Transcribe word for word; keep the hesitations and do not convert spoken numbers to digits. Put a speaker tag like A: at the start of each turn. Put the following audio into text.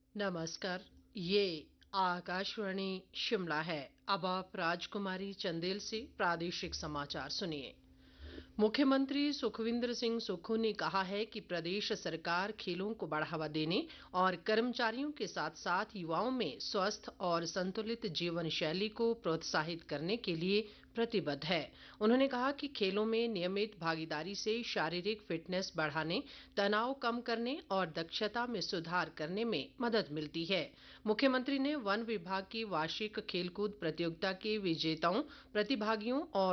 A: नमस्कार। ये आकाशवाणी शिमला है। अब आप राजकुमारी चंदेल से प्रादेशिक समाचार सुनिए। मुख्यमंत्री सुखविंदर सिंह सुक्खू ने कहा है कि प्रदेश सरकार खेलों को बढ़ावा देने और कर्मचारियों के साथ साथ युवाओं में स्वस्थ और संतुलित जीवन शैली को प्रोत्साहित करने के लिए प्रतिबद्ध है। उन्होंने कहा कि खेलों में नियमित भागीदारी से शारीरिक फिटनेस बढ़ाने, तनाव कम करने और दक्षता में सुधार करने में मदद मिलती है। मुख्यमंत्री ने वन विभाग की वार्षिक खेलकूद प्रतियोगिता के विजेताओं, प्रतिभागियों और